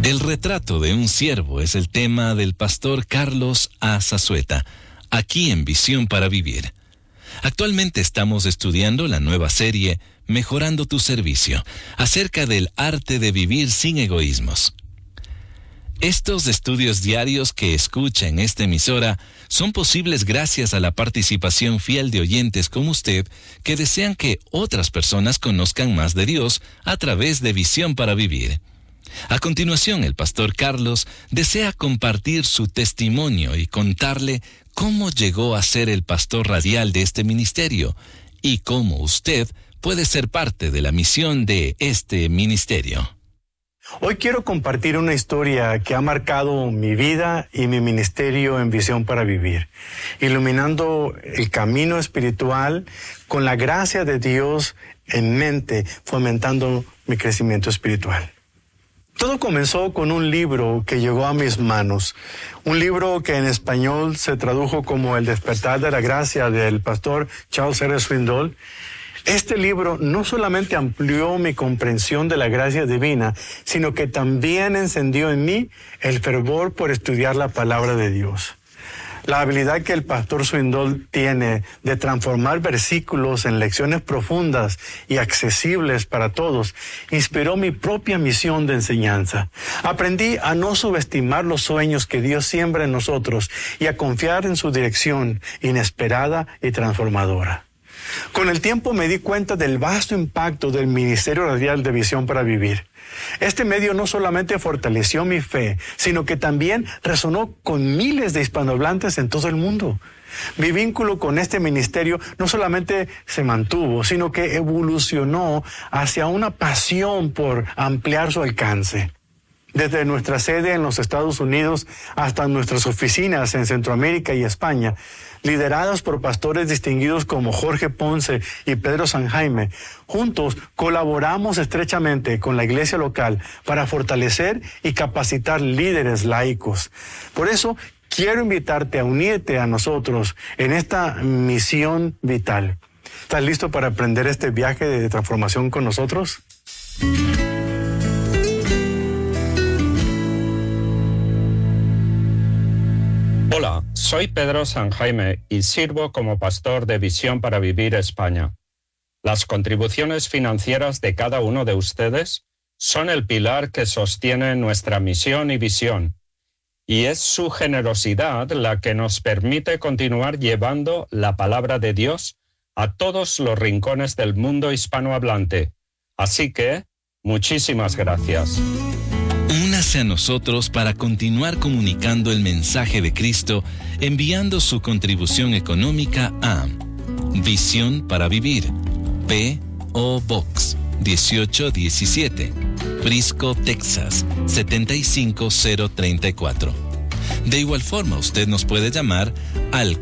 El retrato de un siervo es el tema del pastor Carlos A. Zazueta, aquí en Visión para Vivir. Actualmente estamos estudiando la nueva serie Mejorando tu Servicio, acerca del arte de vivir sin egoísmos. Estos estudios diarios que escucha en esta emisora son posibles gracias a la participación fiel de oyentes como usted que desean que otras personas conozcan más de Dios a través de Visión para Vivir. A continuación, el pastor Carlos desea compartir su testimonio y contarle cómo llegó a ser el pastor radial de este ministerio y cómo usted puede ser parte de la misión de este ministerio. Hoy quiero compartir una historia que ha marcado mi vida y mi ministerio en Visión para Vivir, iluminando el camino espiritual con la gracia de Dios en mente, fomentando mi crecimiento espiritual. Todo comenzó con un libro que llegó a mis manos, un libro que en español se tradujo como El despertar de la gracia del pastor Charles R. Swindoll. Este libro no solamente amplió mi comprensión de la gracia divina, sino que también encendió en mí el fervor por estudiar la palabra de Dios. La habilidad que el pastor Swindoll tiene de transformar versículos en lecciones profundas y accesibles para todos inspiró mi propia misión de enseñanza. Aprendí a no subestimar los sueños que Dios siembra en nosotros y a confiar en su dirección inesperada y transformadora. Con el tiempo me di cuenta del vasto impacto del Ministerio Radial de Visión para Vivir. Este medio no solamente fortaleció mi fe, sino que también resonó con miles de hispanohablantes en todo el mundo. Mi vínculo con este ministerio no solamente se mantuvo, sino que evolucionó hacia una pasión por ampliar su alcance. Desde nuestra sede en los Estados Unidos hasta nuestras oficinas en Centroamérica y España, lideradas por pastores distinguidos como Jorge Ponce y Pedro San Jaime, juntos colaboramos estrechamente con la iglesia local para fortalecer y capacitar líderes laicos. Por eso, quiero invitarte a unirte a nosotros en esta misión vital. ¿Estás listo para aprender este viaje de transformación con nosotros? Hola, soy Pedro San Jaime y sirvo como pastor de Visión para Vivir España. Las contribuciones financieras de cada uno de ustedes son el pilar que sostiene nuestra misión y visión, y es su generosidad la que nos permite continuar llevando la palabra de Dios a todos los rincones del mundo hispanohablante. Así que, muchísimas gracias. Únase a nosotros para continuar comunicando el mensaje de Cristo, enviando su contribución económica a Visión para Vivir, P.O. Box 1817, Frisco, Texas 75034. De igual forma, usted nos puede llamar al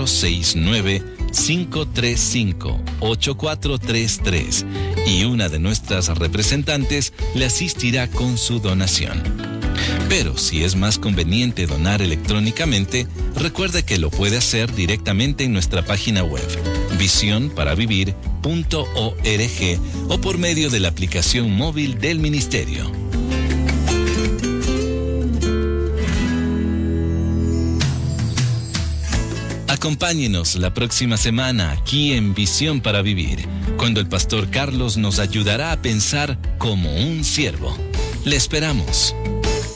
469-535-8433 y una de nuestras representantes le asistirá con su donación. Pero si es más conveniente donar electrónicamente, recuerde que lo puede hacer directamente en nuestra página web, visionparavivir.org, o por medio de la aplicación móvil del ministerio. Acompáñenos la próxima semana aquí en Visión para Vivir, cuando el pastor Carlos nos ayudará a pensar como un siervo. Le esperamos.